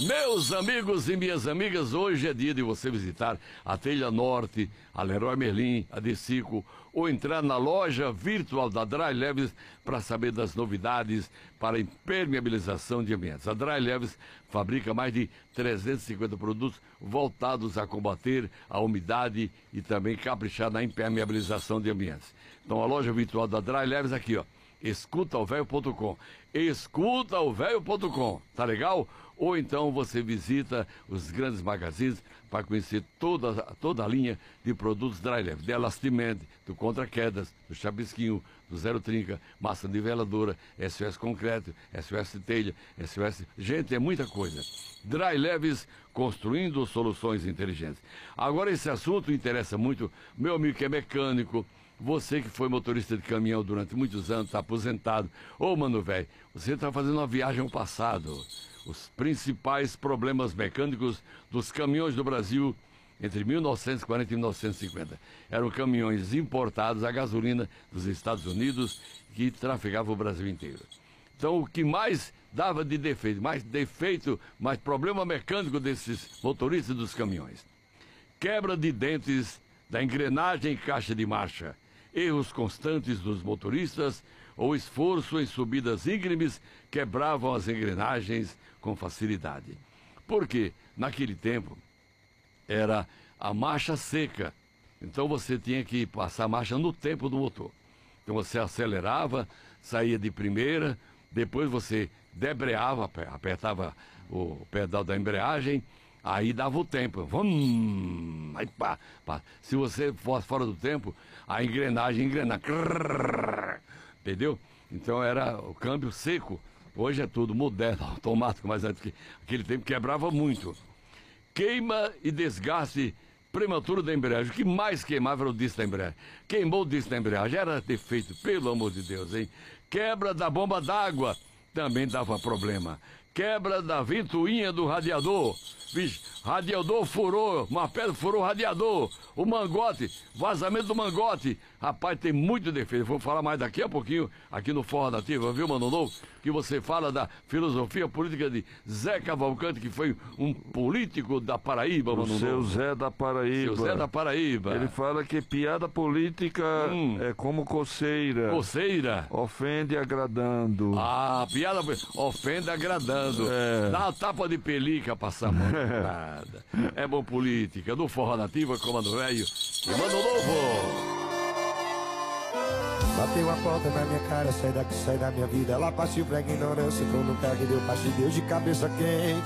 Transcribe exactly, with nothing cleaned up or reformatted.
Meus amigos e minhas amigas, hoje é dia de você visitar a Telha Norte, a Leroy Merlin, a Decico, ou entrar na loja virtual da Dry Leves para saber das novidades para impermeabilização de ambientes. A Dry Leves fabrica mais de trezentos e cinquenta produtos voltados a combater a umidade e também caprichar na impermeabilização de ambientes. Então a loja virtual da Dry Leves aqui, ó. escuta o velho ponto com, escuta o velho ponto com, tá legal? Ou então você visita os grandes magazines para conhecer toda, toda a linha de produtos Dry Leves, de Elastiment, do contra-quedas, do chapisquinho, do zero trinca, massa niveladora, S O S concreto, S O S telha, S O S... Gente, é muita coisa. Dry Leves, construindo soluções inteligentes. Agora esse assunto interessa muito meu amigo que é mecânico, você que foi motorista de caminhão durante muitos anos, está aposentado. Ô, mano, velho, você está fazendo uma viagem ao passado. Os principais problemas mecânicos dos caminhões do Brasil entre mil novecentos e quarenta e mil novecentos e cinquenta. Eram caminhões importados a gasolina dos Estados Unidos que trafegavam o Brasil inteiro. Então, o que mais dava de defeito, mais defeito, mais problema mecânico desses motoristas dos caminhões? Quebra de dentes da engrenagem em caixa de marcha, erros constantes dos motoristas ou esforço em subidas íngremes quebravam as engrenagens com facilidade. Porque naquele tempo era a marcha seca, então você tinha que passar a marcha no tempo do motor. Então você acelerava, saía de primeira, depois você debreava, apertava o pedal da embreagem, aí dava o tempo. Vum, aí pá, pá. Se você fosse fora do tempo, a engrenagem engrena. Entendeu? Então era o câmbio seco. Hoje é tudo moderno, automático, mas antes que aquele tempo quebrava muito. Queima e desgaste prematuro da embreagem. O que mais queimava era o disco da embreagem. Queimou o disco da embreagem, era defeito, pelo amor de Deus, hein? Quebra da bomba d'água também dava problema. Quebra da ventoinha do radiador. Vixe, radiador furou, uma pedra furou o radiador. O mangote, vazamento do mangote. Rapaz, tem muito defeito. Vou falar mais daqui a pouquinho, aqui no Forró Nativa, viu, Mano Novo? Que você fala da filosofia política de Zé Cavalcante, que foi um político da Paraíba, Mano Novo. O seu Zé da Paraíba. Seu Zé da Paraíba. Ele fala que piada política hum. é como coceira. Coceira. Ofende agradando. Ah, piada ofende agradando. É. Dá uma tapa de pelica pra essa mão. Nada. É bom política. Do Forró Nativa, Comando Velho e Mano Novo. Bateu a porta na minha cara, sai daqui, sai da minha vida. Ela partiu pra ignorância, entrou no carro e deu parte de Deus de cabeça quente.